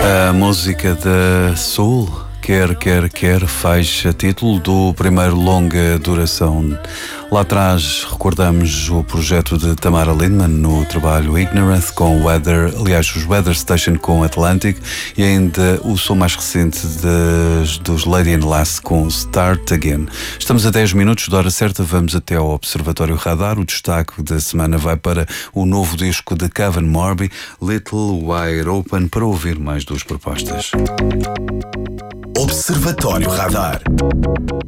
A música da Soul, Quer, faixa título do primeiro longa duração. Lá atrás recordamos o projeto de Tamara Lindman no trabalho Ignorance com Weather, aliás, os Weather Station com Atlantic, e ainda o som mais recente dos Lady and Lass com Start Again. Estamos a 10 minutos da hora certa, vamos até ao Observatório Radar. O destaque da semana vai para o novo disco de Kevin Morby, Little Wide Open, para ouvir mais duas propostas. Observatório Radar.